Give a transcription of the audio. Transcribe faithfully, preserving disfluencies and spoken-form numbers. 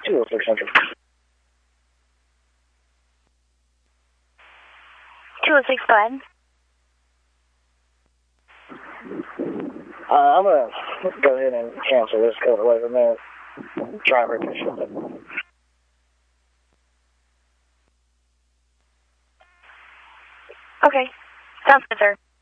two oh six Central. two oh six, go ahead. Uh, I'm going to go ahead and cancel this, go away from there. Driver issue. Okay. Sounds good, sir.